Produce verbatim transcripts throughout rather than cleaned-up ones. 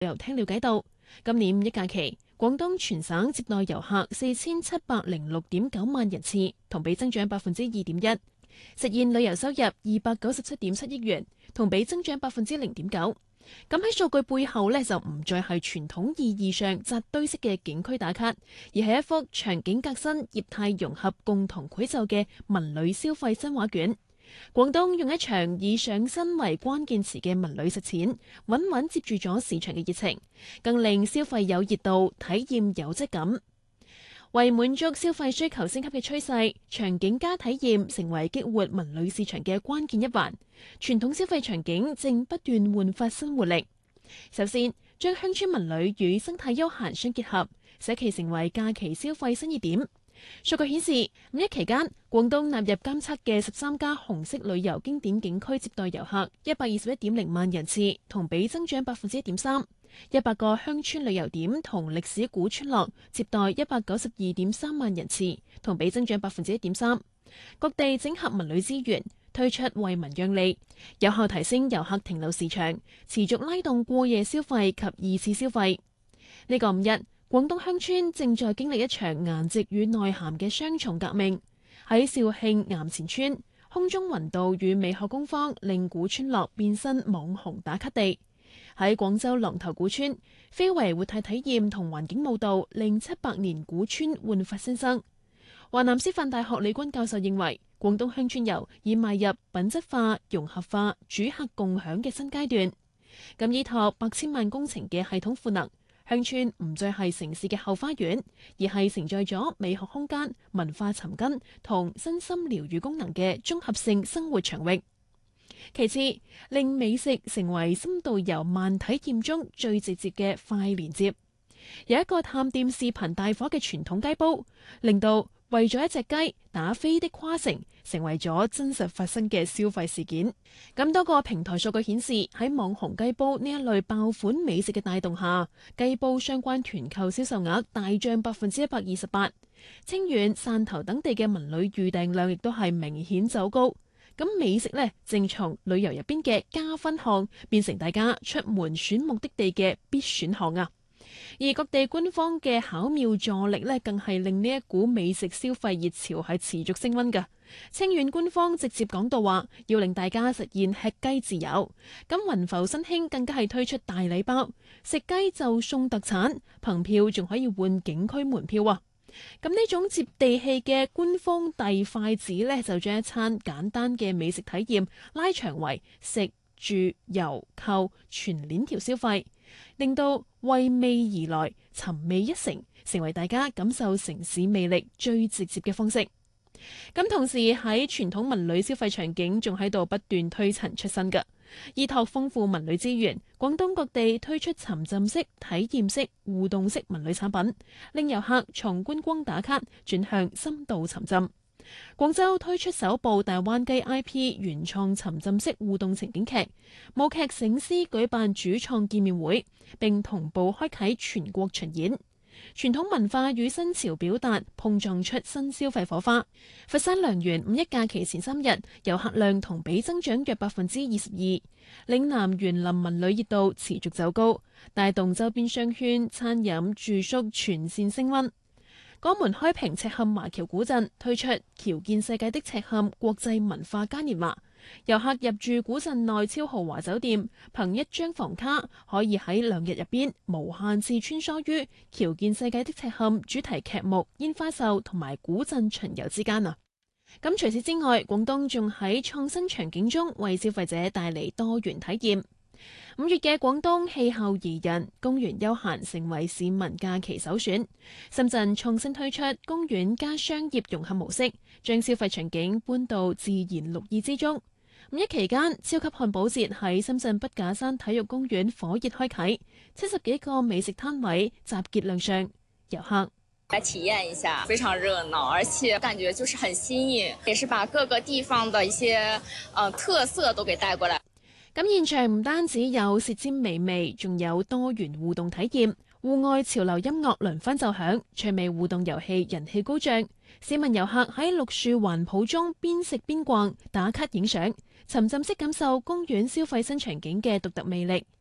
旅遊廳了解到，今年五一假期，廣東全省接待遊客四千七百零六點九萬人次，同比增長百分之二點一，實現旅遊收入二百九十七點七億元，同比增長百分之零點九。咁喺數據背後呢，就唔再係傳統意義上紮堆式嘅景區打卡，而係一幅場景革新、業態融合、共同繪就嘅文旅消費新畫卷。廣東用一場以上新為關鍵詞嘅文旅實踐，穩穩接住咗市場嘅熱情，更令消費有熱度、體驗有質感。為滿足消費需求升級嘅趨勢，場景加體驗成為激活文旅市場嘅關鍵一環。傳統消費場景正不斷煥發新活力。首先，將鄉村文旅與生態休閒相結合，使其成為假期消費新熱點。數據顯示，五一期間，廣東納入監測嘅十三家紅色旅遊經典景區接待遊客一百二十一點零萬人次，同比增長百分之一點三。一百個鄉村旅遊點同歷史古村落接待一百九十二點三萬人次，同比增長百分之一點三。各地整合文旅資源，推出惠民讓利，有效提升遊客停留時長，持續拉動過夜消費及二次消費。呢個五一，廣東鄉村正在經歷一場顏值與內涵嘅雙重革命。喺肇慶岩前村，空中雲道與美學工坊令古村落變身網紅打卡地。喺廣州狼頭古村，非遺活態體驗同環境舞蹈令七百年古村煥發新生。華南師範大學李軍教授認為，廣東鄉村遊已邁入品質化、融合化、主客共享嘅新階段。咁依託百千萬工程嘅系統賦能，鄉村唔再係城市嘅後花園，而係承載咗美學空間、文化尋根同身心療癒功能嘅綜合性生活場域。其次，令美食成為深度遊慢體驗中最直接嘅快連接。有一個探店視頻大火嘅傳統雞煲，令到為咗一隻雞打飛的跨城成為咗真實發生嘅消費事件。咁多個平台數據顯示，喺網紅雞煲呢一類爆款美食嘅帶動下，雞煲相關團購銷售額大漲百分之一百二十八。清遠、汕頭等地嘅文旅預訂量亦都係明顯走高。咁美食呢，正從旅遊入邊嘅加分項變成大家出門選目的地嘅必選項啊！而各地官方嘅巧妙助力呢，更係令呢一股美食消費熱潮係持續升溫㗎。清遠官方直接講到話，要令大家實現吃雞自由。咁雲浮新興更加係推出大禮包，食雞就送特產，憑票仲可以換景區門票啊！咁呢種接地氣嘅官方遞筷子呢，就將一餐簡單嘅美食體驗拉長為食住遊購全鏈條消費，令到為味而來、尋味一成，成為大家感受城市魅力最直接嘅方式。咁同時喺傳統文旅消費場景仲喺度不斷推陳出新㗎。依託豐富文旅資源，廣東各地推出沉浸式、體驗式、互動式文旅產品，令遊客從觀光打卡轉向深度沉浸。廣州推出首部大灣雞 I P 原創沉浸式互動情景劇，舞劇醒獅舉辦主創見面會，並同步開啟全國巡演。傳統文化與新潮表達碰撞出新消費火花。佛山良園五一假期前三日遊客量同比增長約百分之二十二，嶺南園林文旅熱度持續走高，帶動周邊商圈、餐飲、住宿全線升溫。江門開平赤坎華僑古鎮推出僑見世界的赤坎國際文化嘉年華，遊客入住古鎮內超豪華酒店，憑一張房卡可以喺兩日入邊無限次穿梭於僑見世界的赤坎主題劇目、煙花秀同埋古鎮巡遊之間啊！咁除此之外，廣東仲喺創新場景中為消費者帶嚟多元體驗。五月嘅廣東氣候宜人，公園休閒成為市民假期首選。深圳創新推出公園加商業融合模式，將消費場景搬到自然綠意之中。五一期間，超級漢堡節喺深圳筆架山體育公園火熱開啟，七十幾個美食攤位集結亮相，遊客來體驗一下，非常熱鬧，而且感覺就是很新穎，也是把各個地方的一些呃特色都給帶過來。 咁現場唔單止有舌尖美味，仲有多元互動體驗，戶外潮流音樂輪番奏響，趣味互動遊戲人氣高漲。市民遊客喺綠樹環抱中邊食邊逛，打卡影相，沉浸式感受公園消費新場景嘅獨特魅力。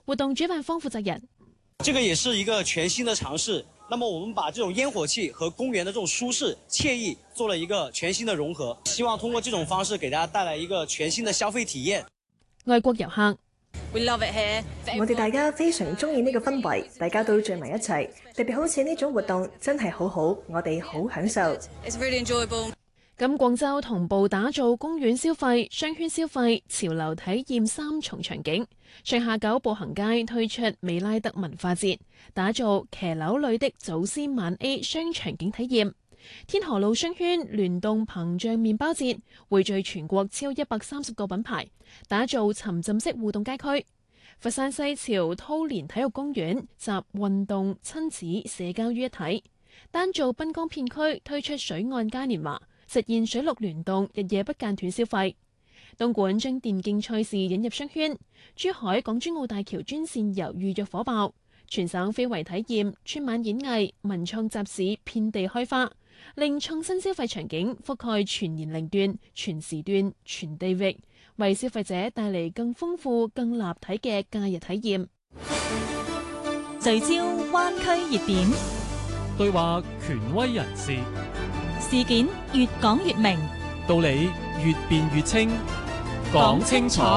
活動主辦方負責人： 這個也是一個全新的嘗試。那麼我們把這種煙火氣和公園的這種舒適愜意做了一個全新的融合，希望通過這種方式給大家帶來一個全新的消費體驗。 外國遊客。 We love it here. 我哋大家非常中意呢個氛圍，大家都聚埋一齊，特別好似呢種活動真係好好，我哋好享受。 It's really enjoyable. 咁廣州同步打造公園消費、商圈消費、潮流體驗三重場景。上下九步行街推出美拉德文化節，打造騎樓裏的祖先晚 A 雙場景體驗。天河路商圈聯動膨脹麵包節，匯聚全國超一百三十個品牌，打造沉浸式互動街區。佛山西樵濤蓮體育公園集運動、親子、社交於一體，丹灶濱江片區推出水岸嘉年華，實現水陸聯動，日夜不間斷消費。東莞將電競賽事引入商圈，珠海港珠澳大橋專線遊預約火爆，全省非遺體驗、春晚演藝、文創集市遍地開花，令創新消費場景覆蓋全年齡段、全時段、全地域，為消費者帶嚟更豐富、更立體嘅假日體驗。 聚焦灣區熱點， 對話權威人士， 事件越講越明， 道理越辯越清，講清楚。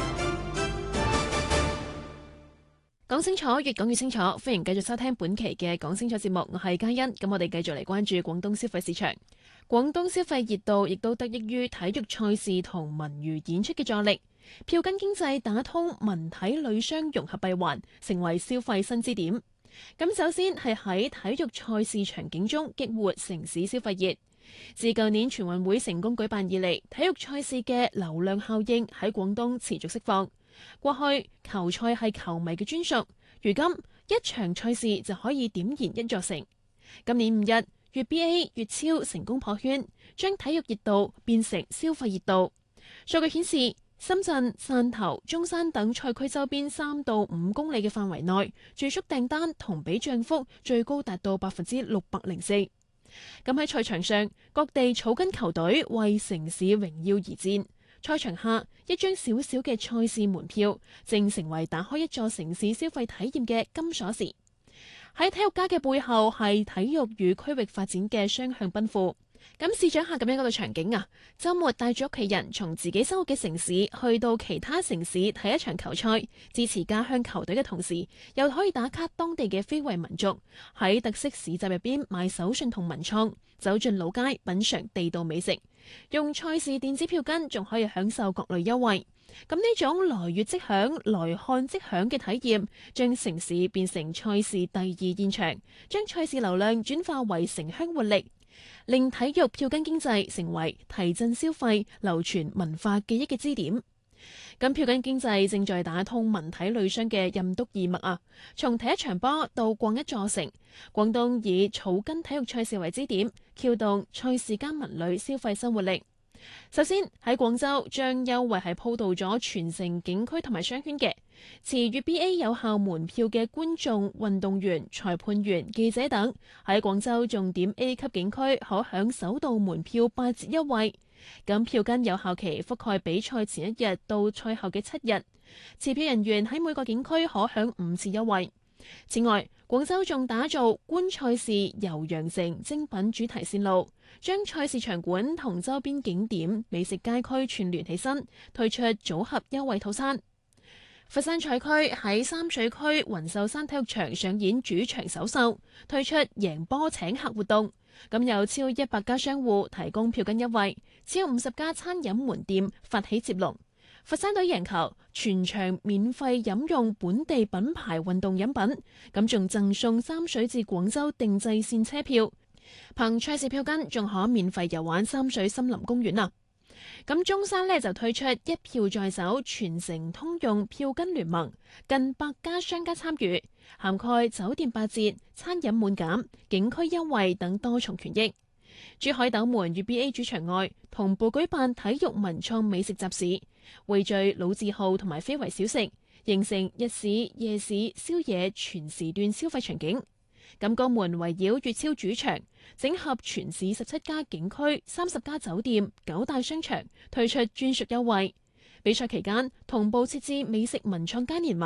講清楚，越講越清楚。歡迎繼續收聽本期嘅講清楚節目，我係嘉欣。咁我哋繼續嚟關注廣東消費市場。廣東消費熱度亦都得益於體育賽事同文娛演出嘅助力，票根經濟打通文體旅商融合閉環，成為消費新支點。咁首先係喺體育賽事場景中激活城市消費熱。自舊年全運會成功舉辦以嚟，體育賽事嘅流量效應喺廣東持續釋放。過去球賽係球迷嘅專屬，如今一場賽事就可以點燃一座城。今年五日，粵 B A、粵超成功破圈，將體育熱度變成消費熱度。數據顯示，深圳、汕頭、中山等賽區周邊三到五公里嘅範圍內，住宿訂單同比漲幅最高達到百分之六百零四。咁喺賽場上，各地草根球隊為城市榮耀而戰。賽場下，一張小小嘅賽事門票，正成為打開一座城市消費體驗嘅金鎖匙。喺體育家嘅背後，係體育與區域發展嘅雙向奔赴。咁試想下咁樣一個場景啊，週末帶住屋企人從自己生活嘅城市去到其他城市睇一場球賽，支持家鄉球隊嘅同時，又可以打卡當地嘅非遺民族，喺特色市集入邊買手信同文創，走進老街品嚐地道美食，用賽事電子票根仲可以享受各類優惠。咁呢種來粵即享、來看即享嘅體驗，將城市變成賽事第二現場，將賽事流量轉化為城鄉活力，令體育票根經濟成為提振消費、流傳文化記憶嘅支點。咁票根經濟正在打通文體旅商嘅任督二脈啊！從睇一場波到逛一座城，廣東以草根體育賽事為支點，撬動賽事加文旅消費新活力。首先喺廣州，將優惠係鋪到咗全城景區同埋商圈嘅，持粵 B A 有效門票嘅觀眾、運動員、裁判員、記者等喺廣州重點 A 級景區可享首度門票八折優惠。咁票根有效期覆蓋比賽前一日到賽後嘅七日，持票人員喺每個景區可享五次優惠。此外，廣州仲打造觀賽事遊羊城精品主題線路，將賽事場館同周邊景點美食街區串聯起身，推出組合優惠套餐。佛山賽區喺三水區雲秀山體育場上演主場首秀，推出贏波請客活動。咁有超一百家商戶提供票根優惠，超五十家餐飲門店發起接龍。佛山隊贏球，全場免費飲用本地品牌運動飲品，咁仲贈送三水至廣州定制線車票。憑賽事票根仲可免費遊玩三水森林公園啊！咁中山呢就推出一票在手全城通用票根聯盟，近百家商家參與，涵蓋酒店八折、餐飲滿減、景區優惠等多重權益。珠海斗門粵 B A 主場外同步舉辦體育文創美食集市，匯聚老字號同埋非遺小食，形成日市、夜市、宵夜全時段消費場景。咁江門圍繞粵超主場，整合全市十七家景區、三十家酒店、九大商場，推出專屬優惠。比賽期間同步設置美食文創嘉年華，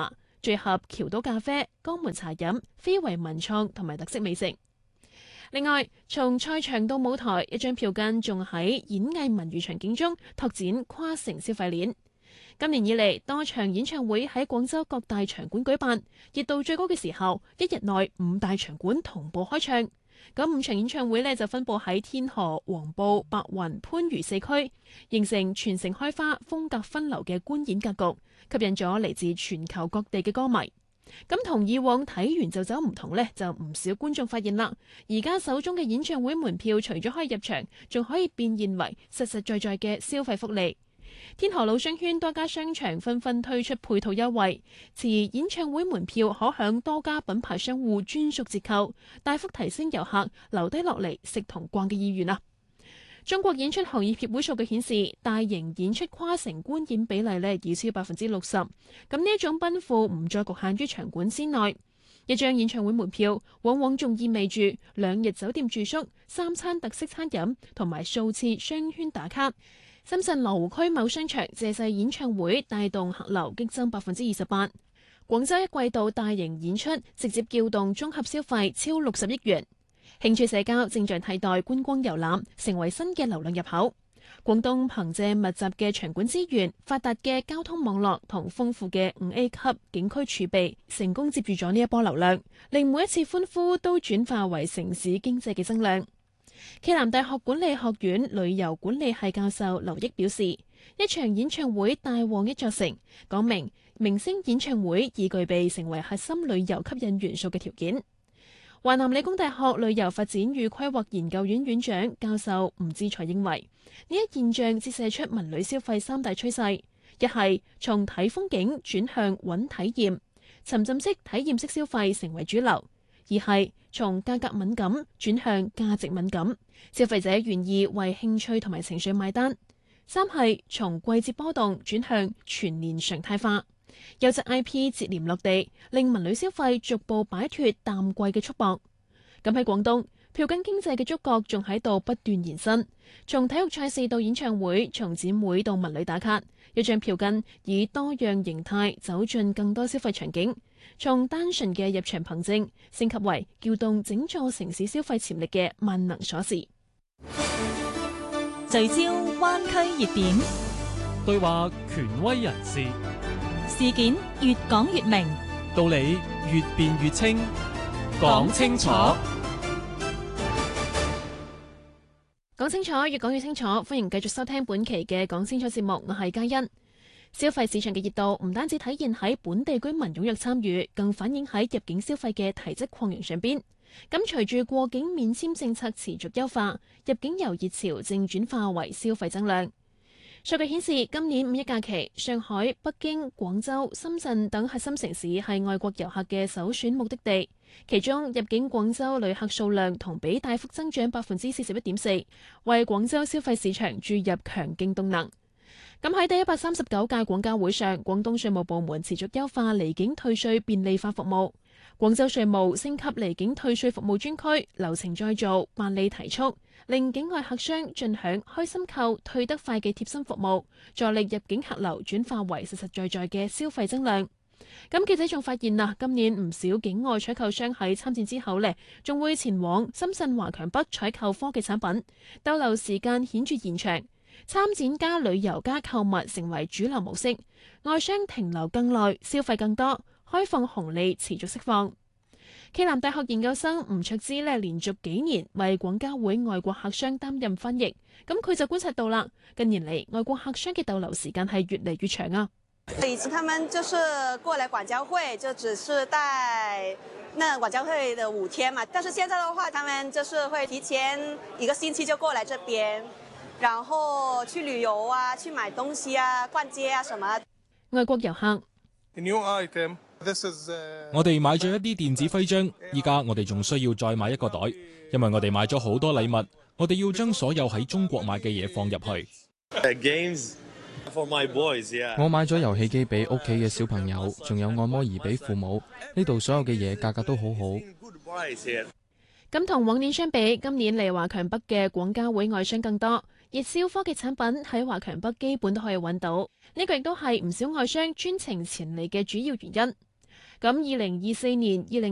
聚合橋島咖啡、江門茶飲、非遺文創同埋特色美食。另外，從賽場到舞台，一張票根仲喺演藝文娛場景中拓展跨城消費鏈。今年以嚟，多場演唱會喺廣州各大場館舉辦，熱度最高嘅時候，一日內五大場館同步開唱。咁五場演唱會呢就分佈喺天河、黃埔、白雲、番禺四區，形成全城開花、風格分流嘅觀演格局，吸引咗嚟自全球各地嘅歌迷。咁同以往睇完就走唔同呢，就唔少觀眾發現啦。而家手中嘅演唱會門票，除咗可以入場，仲可以變現為實實在在嘅消費福利。天河老商圈多家商場紛紛推出配套優惠，持演唱會門票可享多家品牌商戶專屬折扣，大幅提升遊客留低落嚟食同逛嘅意願啊！中國演出行業協會數據顯示，大型演出跨城觀演比例呢已超百分之六十。咁呢一種奔赴唔再局限於場館之內，一張演唱會門票往往仲意味住兩日酒店住宿、三餐特色餐飲同埋數次商圈打卡。深圳羅湖區某商場借勢演唱會帶動客流激增百分之二十八。廣州一季度大型演出直接撬動綜合消費超六十億元。興趣社交正在替代觀光遊覽，成為新嘅流量入口。廣東憑借密集嘅場館資源、發達嘅交通網絡同豐富嘅五 A 級景區儲備，成功接住咗呢一波流量，令每一次歡呼都轉化為城市經濟嘅增量。暨南大學管理學院旅遊管理系教授劉益表示，一場演唱會帶旺一座城，講明明星演唱會已具備成為核心旅遊吸引元素嘅條件。華南理工大學旅遊發展與規劃研究院院長教授吳志才認為，呢一現象折射出文旅消費三大趨勢：一係從睇風景轉向揾體驗，沉浸式體驗式消費成為主流；二係從價格敏感轉向價值敏感，消費者願意為興趣同埋情緒買單；三係從季節波動轉向全年常態化。優質 I P 接連落地，令文旅消費逐步擺脫淡季嘅束縛。咁喺廣東，票根經濟嘅觸角仲喺度不斷延伸，從體育賽事到演唱會，從展會到文旅打卡，一張票根以多樣形態走進更多消費場景，從單純嘅入場憑證升級為撬動整座城市消費潛力嘅萬能鎖匙。 聚焦灣區熱點， 對話權威人士， 事件越講越明， 道理越辯越清，講清楚。 講清楚，越講越清楚。歡迎繼續收聽本期嘅講清楚節目，我係嘉欣。消費市場嘅熱度唔單止體現喺本地居民踴躍參與，更反映喺入境消費嘅提質擴容上邊。咁隨住過境免簽政策持續優化，入境遊熱潮正轉化為消費增量。數據顯示，今年五一假期，上海、北京、廣州、深圳等核心城市係外國遊客嘅首選目的地。其中，入境廣州旅客數量同比大幅增長百分之四十一點四，為廣州消費市場注入強勁動能。咁喺第一百三十九屆廣交會上，廣東稅務部門持續優化離境退稅便利化服務。廣州稅務升級離境退稅服務專區，流程再造，辦理提速，令境外客商盡享開心購退得快嘅貼心服務，助力入境客流轉化為實實在在嘅消費增量。咁記者仲發現啊，今年唔少境外採購商喺參展之後呢，仲會前往深圳華強北採購科技產品，逗留時間顯著延長。參展加旅遊加購物成為主流模式，外商停留更耐，消費更多，開放紅利持續釋放。暨南大學研究生吳卓之呢，連續幾年為廣交會外國客商擔任翻譯，咁佢就觀察到啦，近年嚟外國客商嘅逗留時間係越嚟越長啊。 以前他們就是過來廣交會，就只是帶那廣交會的五天嘛，但是現在的話，他們就是會提前一個星期就過來這邊，然後去旅遊啊，去買東西啊，逛街啊什麼。 外國遊客， 我哋買咗一啲電子徽章，依家我哋仲需要再買一個袋，因為我哋買咗好多禮物，我哋要將所有喺中國買嘅嘢放入去。 我買咗遊戲機俾屋企嘅小朋友，仲有按摩儀俾父母。呢度所有嘅嘢價格都好好。 咁同往年相比，今年嚟華強北嘅廣交會外商更多，熱銷科技產品喺華強北基本都可以揾到。呢個亦都係唔少外商專程前嚟嘅主要原因。 咁二零二四年、二零